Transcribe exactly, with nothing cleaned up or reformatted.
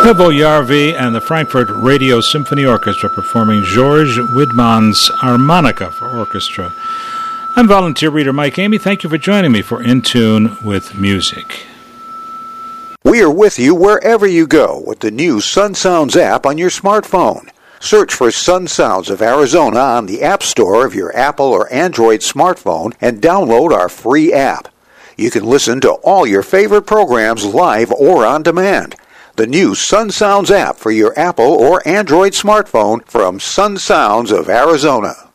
Pivo Yarvi and the Frankfurt Radio Symphony Orchestra performing Georges Widmann's Harmonica for Orchestra. I'm volunteer reader Mike Amy. Thank you for joining me for In Tune with Music. We are with you wherever you go with the new Sun Sounds app on your smartphone. Search for Sun Sounds of Arizona on the App Store of your Apple or Android smartphone and download our free app. You can listen to all your favorite programs live or on demand. The new Sun Sounds app for your Apple or Android smartphone from Sun Sounds of Arizona.